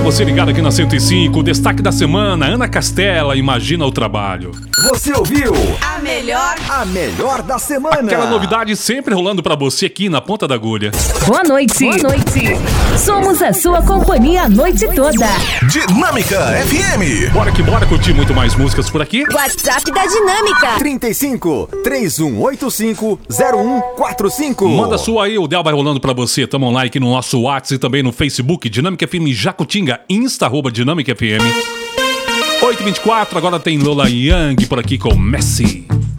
você ligado aqui na 105, destaque da semana, Ana Castela, Imagina o Trabalho. Você ouviu A melhor da semana. Aquela novidade sempre rolando pra você aqui na ponta da agulha. Boa noite. Somos a sua companhia a noite toda. Dinâmica FM. Bora que bora curtir muito mais músicas por aqui. WhatsApp da Dinâmica. 35 3185 0145. Manda sua aí, o Del vai rolando pra você. Tamo online aqui no nosso WhatsApp e também no Facebook, Dinâmica FM Jacutinga, Insta, @Dinâmica FM. 8h24, agora tem Lola Young por aqui com Messi.